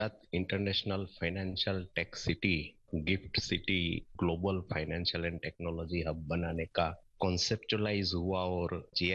Gujarat international financial tech city, gift city, global financial and technology hub बनाने का conceptualise हुआ और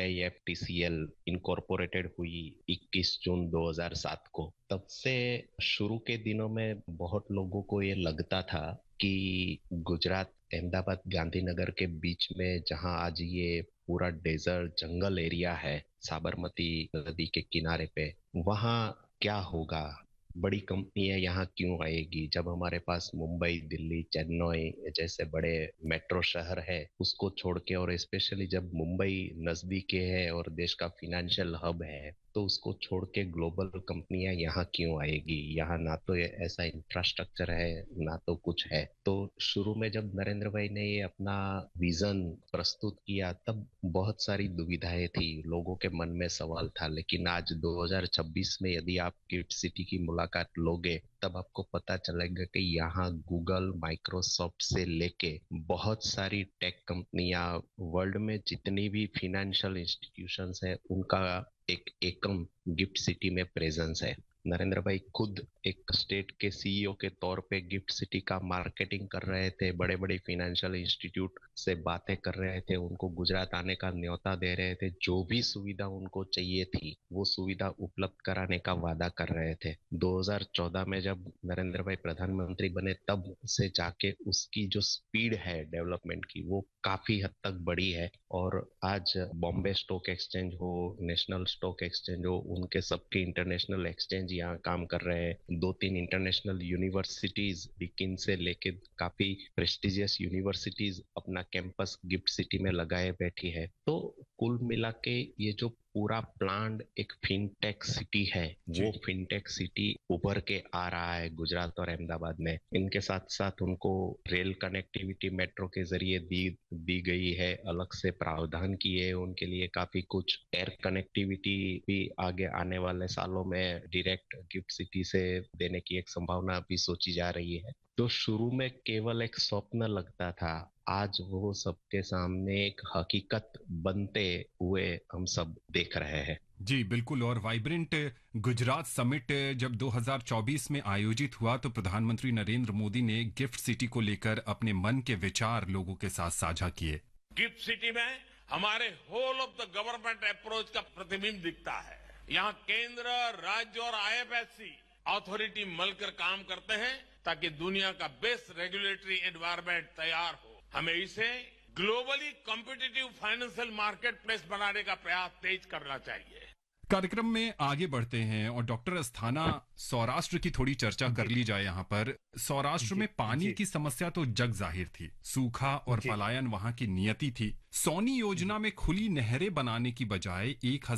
GIFTCL इनकॉर्पोरेटेड हुई 21 जून 2007 को। तब से शुरू के दिनों में बहुत लोगों को ये लगता था कि गुजरात अहमदाबाद गांधीनगर के बीच में जहां आज ये पूरा डेजर्ट जंगल एरिया है साबरमती नदी के किनारे पे, वहाँ क्या होगा, बड़ी कंपनियां यहाँ क्यों आएगी जब हमारे पास मुंबई, दिल्ली, चेन्नई जैसे बड़े मेट्रो शहर है उसको छोड़ के, और स्पेशली जब मुंबई नजदीक है और देश का फिनेंशियल हब है तो उसको छोड़ के ग्लोबल कंपनियां यहाँ क्यों आएगी। यहाँ ना तो ये ऐसा इंफ्रास्ट्रक्चर है ना तो कुछ है। तो शुरू में जब नरेंद्र भाई ने ये अपना विजन प्रस्तुत किया तब बहुत सारी दुविधाएं थी, लोगों के मन में सवाल था। लेकिन आज 2026 में यदि आप गिफ्ट सिटी की मुलाकात लोगे तब आपको पता चलेगा कि यहाँ गूगल, माइक्रोसॉफ्ट से लेके बहुत सारी टेक कंपनियां, वर्ल्ड में जितनी भी फिनेंशियल इंस्टीट्यूशंस है उनका एक एकम गिफ्ट सिटी में प्रेजेंस है। नरेंद्र भाई खुद एक स्टेट के CEO के तौर पे गिफ्ट सिटी का मार्केटिंग कर रहे थे, बड़े बड़े फिनेंशियल इंस्टीट्यूट से बातें कर रहे थे, उनको गुजरात आने का न्योता दे रहे थे, जो भी सुविधा उनको चाहिए थी वो सुविधा उपलब्ध कराने का वादा कर रहे थे। 2014 में जब नरेंद्र भाई प्रधानमंत्री बने तब से जाके उसकी जो स्पीड है डेवलपमेंट की वो काफी हद तक बढ़ी है। और आज बॉम्बे स्टॉक एक्सचेंज हो, नेशनल स्टॉक एक्सचेंज हो, उनके सबके इंटरनेशनल एक्सचेंज यहाँ काम कर रहे हैं। 2-3 इंटरनेशनल यूनिवर्सिटीज, डिकिन से लेके काफी प्रेस्टिजियस यूनिवर्सिटीज अपना कैंपस गिफ्ट सिटी में लगाए बैठी है। तो कुल मिला के ये जो पूरा प्लान एक फिनटेक सिटी है, वो जी। फिनटेक सिटी उभर के आ रहा है गुजरात और अहमदाबाद में। इनके साथ साथ उनको रेल कनेक्टिविटी मेट्रो के जरिए दी दी गई है, अलग से प्रावधान किए हैं उनके लिए काफी कुछ। एयर कनेक्टिविटी भी आगे आने वाले सालों में डायरेक्ट गिफ्ट सिटी से देने की एक संभावना भी सोची जा रही है। तो शुरू में केवल एक स्वप्न लगता था, आज वो सबके सामने एक हकीकत बनते हुए हम सब देख रहे हैं। जी बिल्कुल। और वाइब्रेंट गुजरात समिट जब 2024 में आयोजित हुआ तो प्रधानमंत्री नरेंद्र मोदी ने गिफ्ट सिटी को लेकर अपने मन के विचार लोगों के साथ साझा किए। गिफ्ट सिटी में हमारे whole of the government approach का प्रतिबिंब दिखता है। यहाँ केंद्र, राज्य और IFSC अथॉरिटी मिलकर काम करते हैं ताकि दुनिया का बेस्ट रेगुलेटरी एनवायरनमेंट तैयार हो। हमें इसे globally competitive financial market place बनाने का प्रयास तेज करना चाहिए। कार्यक्रम में आगे बढ़ते हैं और डॉक्टर अस्थाना, सौराष्ट्र की थोड़ी चर्चा कर ली जाए। यहाँ पर सौराष्ट्र में पानी की समस्या तो जग जाहिर थी, सूखा और पलायन वहाँ की नियति थी। सोनी योजना में खुली नहरें बनाने की बजाय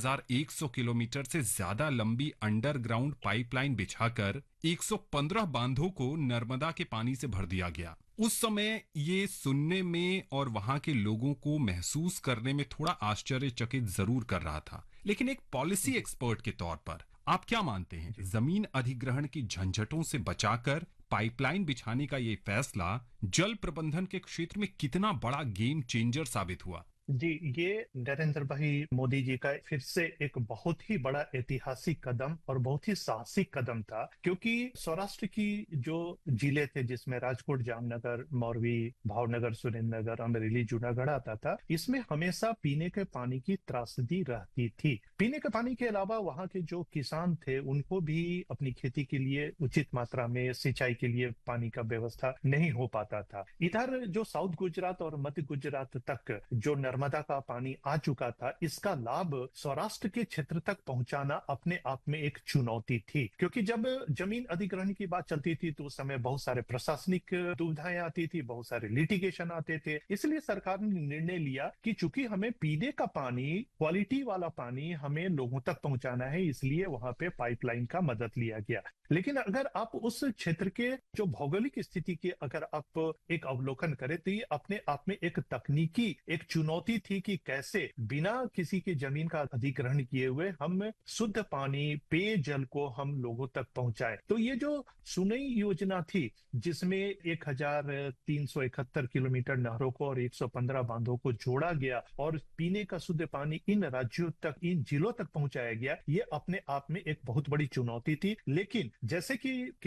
1100 किलोमीटर से ज्यादा लंबी अंडरग्राउंड पाइपलाइन बिछाकर 115 बांधों को नर्मदा के पानी से भर दिया गया। उस समय ये सुनने में और वहां के लोगों को महसूस करने में थोड़ा आश्चर्यचकित जरूर कर रहा था। लेकिन एक पॉलिसी एक्सपर्ट के तौर पर आप क्या मानते हैं, जमीन अधिग्रहण की झंझटों से बचाकर पाइपलाइन बिछाने का ये फैसला जल प्रबंधन के क्षेत्र में कितना बड़ा गेम चेंजर साबित हुआ? जी, ये नरेंद्र भाई मोदी जी का फिर से एक बहुत ही बड़ा ऐतिहासिक कदम और बहुत ही साहसिक कदम था, क्योंकि सौराष्ट्र की जो जिले थे जिसमें राजकोट, जामनगर, मौरवी, भावनगर, सुरेंद्रनगर, अमरेली, जूनागढ़ आता था, इसमें हमेशा पीने के पानी की त्रासदी रहती थी। पीने के पानी के अलावा वहाँ के जो किसान थे उनको भी अपनी खेती के लिए उचित मात्रा में सिंचाई के लिए पानी का व्यवस्था नहीं हो पाता था। इधर जो साउथ गुजरात और मध्य गुजरात तक जो नर्मदा का पानी आ चुका था, इसका लाभ सौराष्ट्र के क्षेत्र तक पहुंचाना अपने आप में एक चुनौती थी, क्योंकि जब जमीन अधिग्रहण की बात चलती थी तो उस समय बहुत सारे प्रशासनिक दुविधाएं आती थी, बहुत सारे लिटिगेशन आते थे। इसलिए सरकार ने निर्णय लिया कि चूंकि हमें पीने का पानी, क्वालिटी वाला पानी हमें लोगों तक पहुंचाना है, इसलिए वहां पे पाइपलाइन का मदद लिया गया। लेकिन अगर आप उस क्षेत्र के जो भौगोलिक स्थिति के अगर आप एक अवलोकन करें तो ये अपने आप में एक तकनीकी एक चुनौती चुनौती थी कि कैसे बिना किसी की जमीन का अधिग्रहण किए हुए हम शुद्ध पानी, पेयजल को हम लोगों तक पहुंचाए। तो ये जो सुनई योजना थी, जिसमें 1371 किलोमीटर नहरों को और 115 बांधों को जोड़ा गया और पीने का शुद्ध पानी इन राज्यों तक, इन जिलों तक पहुंचाया गया, ये अपने आप में एक बहुत बड़ी चुनौती थी। लेकिन जैसे कि